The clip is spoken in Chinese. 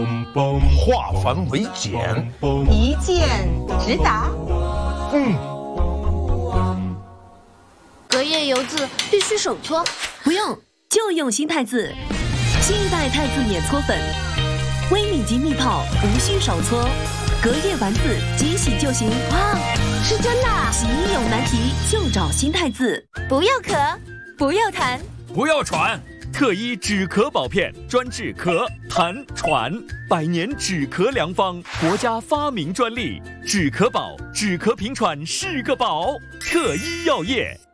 化繁为简， 一键直达。 隔夜油渍必须手搓， 不用，就用新太字。新一代太字免搓粉，微米级密泡，无需手搓，隔夜完字即洗就行。 哇，是真的啊！ 洗衣有难题就找新太字。 不要咳，不要痰， 不要喘。特医止咳宝片，专治咳、痰、喘，100年止咳良方，国家发明专利。止咳宝，止咳平喘是个宝。特医药业。